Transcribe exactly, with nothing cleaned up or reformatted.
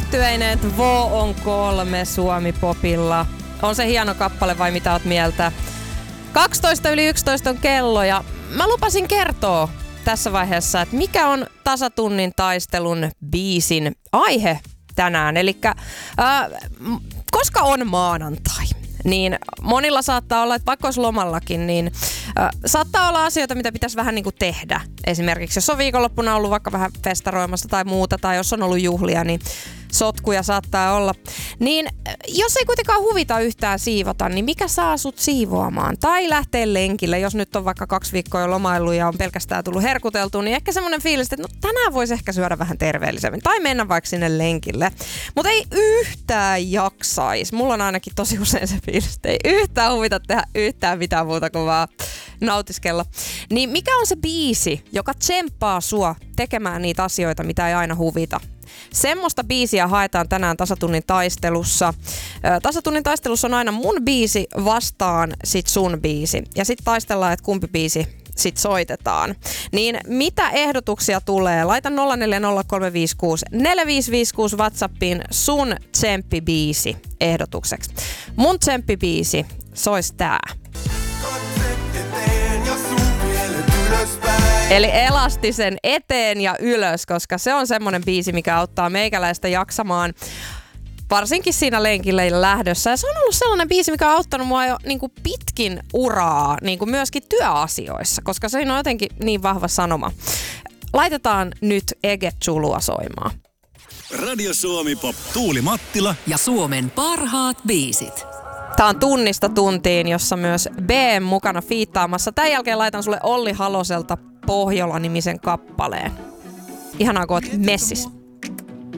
yhtyeinen Vo on kolme Suomi-popilla. On se hieno kappale vai mitä oot mieltä? kaksitoista yli yksitoista on kello ja mä lupasin kertoa tässä vaiheessa, että mikä on tasatunnin taistelun biisin aihe tänään. Elikkä äh, koska on maanantai, niin monilla saattaa olla, että vaikka olisi lomallakin, niin äh, saattaa olla asioita, mitä pitäisi vähän niin kuin tehdä. Esimerkiksi jos on viikonloppuna ollut vaikka vähän festaroimassa tai muuta, tai jos on ollut juhlia, niin sotkuja saattaa olla. Niin jos ei kuitenkaan huvita yhtään siivota, niin mikä saa sut siivoamaan? Tai lähtee lenkille, jos nyt on vaikka kaksi viikkoa jo lomaillut ja on pelkästään tullut herkuteltua, niin ehkä semmoinen fiilis, että no tänään voisi ehkä syödä vähän terveellisemmin. Tai mennä vaikka sinne lenkille. Mutta ei yhtään jaksaisi. Mulla on ainakin tosi usein se fiilis, että ei yhtään huvita tehdä yhtään mitään muuta kuin vaan nautiskella. Niin mikä on se biisi, joka tsemppaa sua tekemään niitä asioita, mitä ei aina huvita? Semmoista biisiä haetaan tänään tasatunnin taistelussa. Tasatunnin taistelussa on aina mun biisi vastaan sit sun biisi. Ja sit taistellaan, että kumpi biisi sit soitetaan. Niin mitä ehdotuksia tulee? Laita nolla neljä nolla kolme viisi kuusi neljä viisi viisi kuusi WhatsAppiin sun tsemppibiisi ehdotukseksi. Mun tsemppibiisi sois tää. Eli Elastisen Eteen ja ylös, koska se on semmonen biisi, mikä auttaa meikäläistä jaksamaan varsinkin siinä lenkille lähdössä. Ja se on ollut sellainen biisi, mikä on auttanut mua jo niin kuin pitkin uraa, niin kuin myöskin työasioissa, koska se on jotenkin niin vahva sanoma. Laitetaan nyt Ege Zulua soimaan. Radio Suomi Pop, Tuuli Mattila ja Suomen parhaat biisit. Tää on Tunnista tuntiin, jossa myös B M mukana fiittaamassa. Tän jälkeen laitan sulle Olli Haloselta Pohjola-nimisen kappaleen. Ihanaa, kun oot messis.